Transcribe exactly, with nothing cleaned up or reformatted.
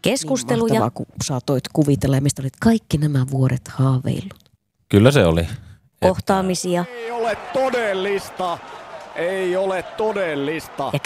keskusteluja. Niin mahtavaa, kun saatoit kuvitella ja mistä olit kaikki nämä vuodet haaveillut. Kyllä se oli. Kohtaamisia. Ei ole todellista. Ei ole todellista. Ja